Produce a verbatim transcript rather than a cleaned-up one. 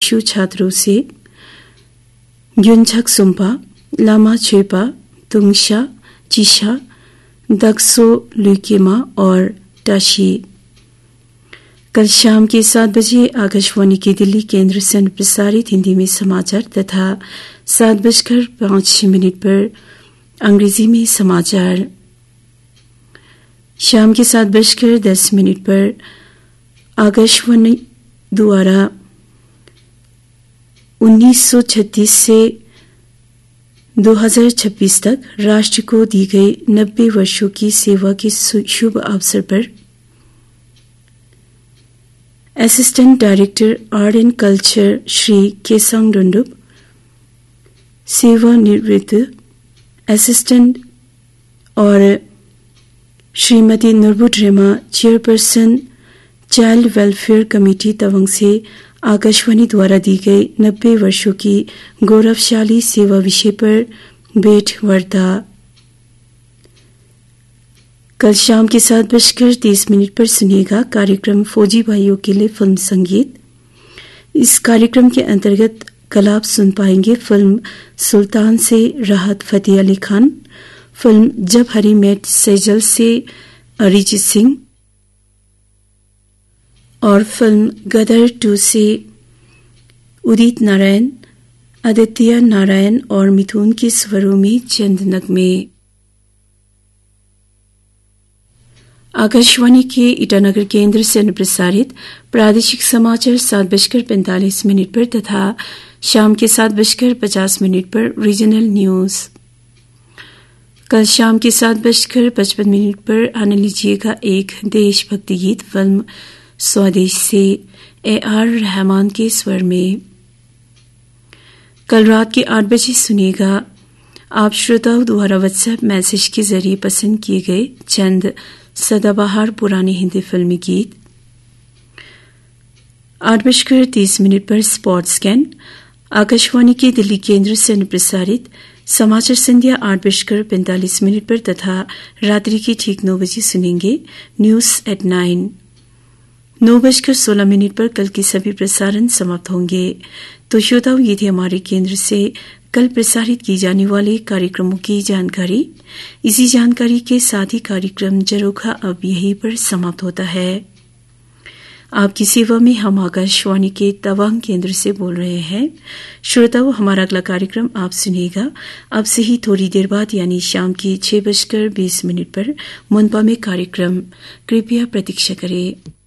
भिक्षु छात्रों से ग्युनछक सुम्पा, लामा छेपा, तुंगशा, चिशा, दक्सो लुकेमा और टाशी। कल शाम के सात बजे आकाशवाणी के दिल्ली केंद्र से प्रसारित हिंदी में समाचार तथा सात बजकर पांच मिनट पर अंग्रेजी में समाचार। शाम के सात बजकर दस मिनट पर आकाशवाणी द्वारा उन्नीस सौ छत्तीस से दो हज़ार छब्बीस तक राष्ट्र को दी गई नब्बे वर्षों की सेवा के शुभ अवसर पर assistant director art and culture Shri Kessang डुंडुप, सेवानिवृत्त असिस्टेंट और Shrimati नुरबुट रेमा, chairperson child welfare committee Tawang से आकाशवाणी द्वारा दी गई नब्बे वर्षों की गौरवशाली सेवा विषय पर भेंट वार्ता। कल शाम के सात बजकर तीस मिनट पर सुनिएगा कार्यक्रम फौजी भाइयों के लिए फिल्म संगीत। इस कार्यक्रम के अंतर्गत कल आप सुन पाएंगे फिल्म सुल्तान से राहत फतेह अली खान, फिल्म जब हरी मेट सेजल से अरिजीत सिंह और फिल्म गदर टू से उदित नारायण, आदित्य नारायण और मिथुन के स्वरों में चंद नगमे। आकाशवाणी के ईटानगर केंद्र से प्रसारित प्रादेशिक समाचार सात बजकर पैंतालीस मिनट पर तथा शाम के सात बजकर पचास मिनट पर रीजनल न्यूज। कल शाम के सात बजकर पचपन मिनट पर आने लीजिएगा एक देशभक्ति गीत फिल्म स्वदेश से ए आर रहमान के स्वर में। कल रात के आठ बजे सुनिएगा आप श्रोताओं द्वारा व्हाट्सएप मैसेज के जरिए पसंद किए गए चंद सदाबहार पुराने हिंदी फिल्मी गीत। आठ बजकर तीस मिनट पर स्पॉट स्कैन आकाशवाणी के दिल्ली केंद्र से प्रसारित समाचार संध्या आठ बजकर पैंतालीस मिनट पर तथा रात्रि के ठीक नौ बजे सुनेंगे न्यूज एट नाइन। नौ बजकर सोलह मिनट पर कल के सभी प्रसारण समाप्त होंगे। तो श्रोताओं, ये थी हमारे केंद्र से कल प्रसारित की जाने वाले कार्यक्रमों की जानकारी। इसी जानकारी के साथ ही कार्यक्रम जरोखा अब यहीं पर समाप्त होता है। आपकी सेवा में हम आकाशवाणी के तवांग केंद्र से बोल रहे हैं। श्रोताओं, हमारा अगला कार्यक्रम आप सुनिएगा अब से ही थोड़ी देर बाद यानी शाम के छह बजकर बीस मिनट पर मुनपा में कार्यक्रम। कृपया प्रतीक्षा करें।